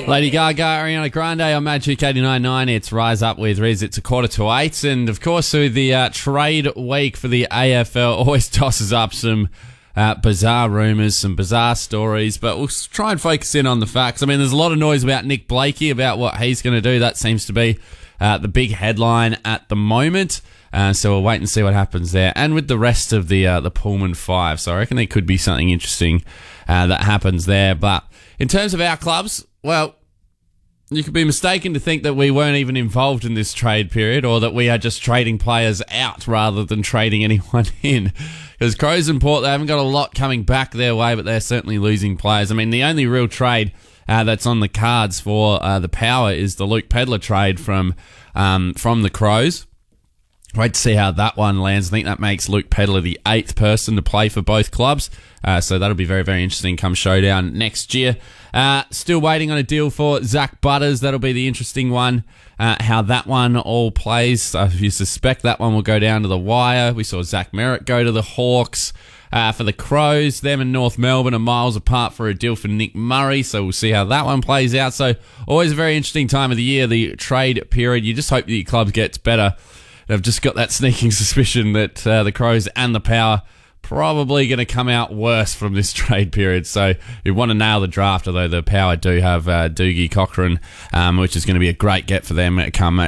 Lady Gaga, Ariana Grande on Magic 89.9. It's Rise Up with Riz. It's 7:45. And, of course, through the trade week for the AFL, always tosses up some bizarre rumours, some bizarre stories. But we'll try and focus in on the facts. I mean, there's a lot of noise about Nick Blakey, about what he's going to do. That seems to be the big headline at the moment. So we'll wait and see what happens there. And with the rest of the Pullman Five. So I reckon there could be something interesting that happens there. But in terms of our clubs, well, you could be mistaken to think that we weren't even involved in this trade period, or that we are just trading players out rather than trading anyone in. Because Crows and Port, they haven't got a lot coming back their way, but they're certainly losing players. I mean, the only real trade that's on the cards for the Power is the Luke Pedlar trade from the Crows. Wait to see how that one lands. I think that makes Luke Pedlar the 8th person to play for both clubs. So that'll be very, very interesting come showdown next year. Still waiting on a deal for Zach Butters. That'll be the interesting one. How that one all plays. If you suspect that one will go down to the wire. We saw Zach Merritt go to the Hawks. For the Crows, them and North Melbourne are miles apart for a deal for Nick Murray. So we'll see how that one plays out. So always a very interesting time of the year, the trade period. You just hope that your club gets better. I've just got that sneaking suspicion that the Crows and the Power probably going to come out worse from this trade period. So we want to nail the draft, although the Power do have Doogie Cochran, which is going to be a great get for them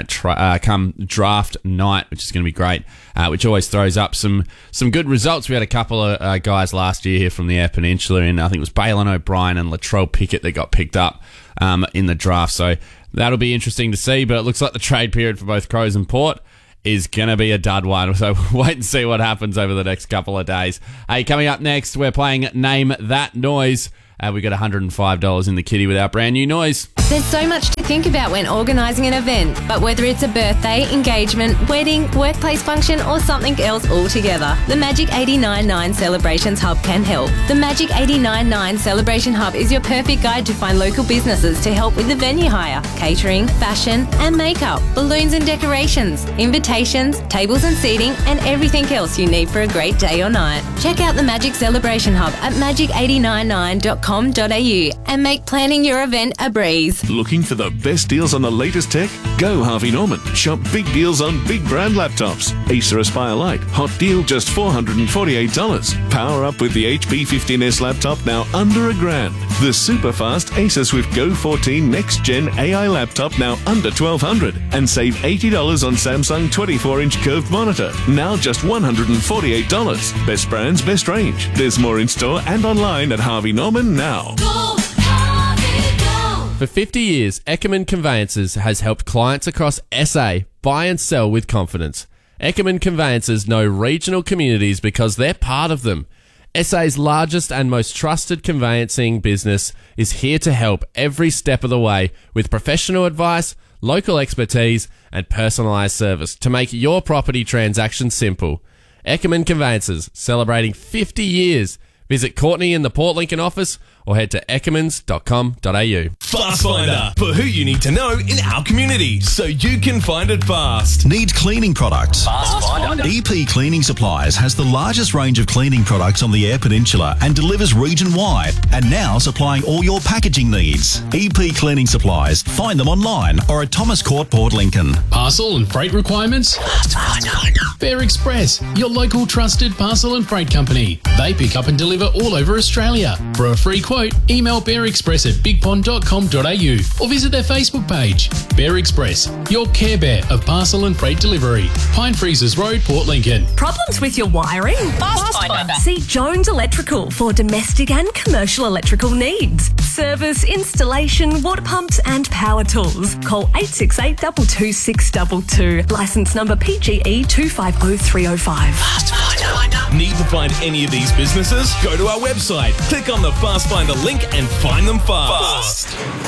come draft night, which is going to be great, which always throws up some good results. We had a couple of guys last year here from the Eyre Peninsula, and I think it was Balin O'Brien and Latrell Pickett that got picked up in the draft. So that'll be interesting to see, but it looks like the trade period for both Crows and Port is going to be a dud one. So wait and see what happens over the next couple of days. Hey, coming up next, we're playing Name That Noise. We got $105 in the kitty with our brand new noise. There's so much to think about when organising an event, but whether it's a birthday, engagement, wedding, workplace function or something else altogether, the Magic 89.9 Celebrations Hub can help. The Magic 89.9 Celebration Hub is your perfect guide to find local businesses to help with the venue hire, catering, fashion and makeup, balloons and decorations, invitations, tables and seating and everything else you need for a great day or night. Check out the Magic Celebration Hub at magic899.com.au and make planning your event a breeze. Looking for the best deals on the latest tech? Go Harvey Norman. Shop big deals on big brand laptops. Acer Aspire Lite. Hot deal, just $448. Power up with the HP 15S laptop, now under $1,000. The super fast Acer Swift Go 14 Next Gen AI laptop, now under $1,200. And save $80 on Samsung 24-inch curved monitor, now just $148. Best brands, best range. There's more in store and online at Harvey Norman now. For 50 years, Eckerman Conveyances has helped clients across SA buy and sell with confidence. Eckerman Conveyances know regional communities because they're part of them. SA's largest and most trusted conveyancing business is here to help every step of the way with professional advice, local expertise and personalised service to make your property transaction simple. Eckerman Conveyances, celebrating 50 years. Visit Courtney in the Port Lincoln office or head to eckermans.com.au. Fast Finder, for who you need to know in our community, so you can find it fast. Need cleaning products? Fast Finder. EP Cleaning Supplies has the largest range of cleaning products on the Eyre Peninsula and delivers region-wide, and now supplying all your packaging needs. EP Cleaning Supplies. Find them online or at Thomas Court, Port Lincoln. Parcel and freight requirements? Fast Finder. Bear Express, your local trusted parcel and freight company. They pick up and deliver all over Australia. For a free quote, email bearexpress@bigpond.com.au or visit their Facebook page. Bear Express, your Care Bear of parcel and freight delivery. Pine Freezers Road, Port Lincoln. Problems with your wiring? Fast Finder. See Jones Electrical for domestic and commercial electrical needs. Service, installation, water pumps and power tools. Call 868 22622. Licence number PGE 250305. Fast Finder. Need to find any of these businesses? Go to our website, click on the Fast Finder link and find them fast.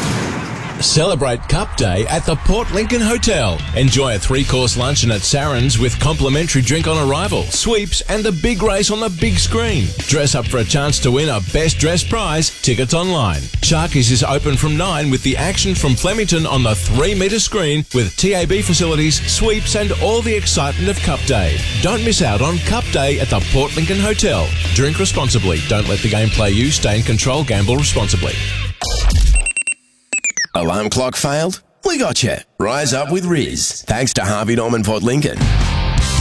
Celebrate Cup Day at the Port Lincoln Hotel. Enjoy a 3-course luncheon at Saren's with complimentary drink on arrival, sweeps and the big race on the big screen. Dress up for a chance to win a best dress prize. Tickets online. Sharkies is open from 9 with the action from Flemington on the 3-metre screen with TAB facilities, sweeps and all the excitement of Cup Day. Don't miss out on Cup Day at the Port Lincoln Hotel. Drink responsibly. Don't let the game play you. Stay in control. Gamble responsibly. Alarm clock failed? We got you. Rise up with Riz. Thanks to Harvey Norman Port Lincoln.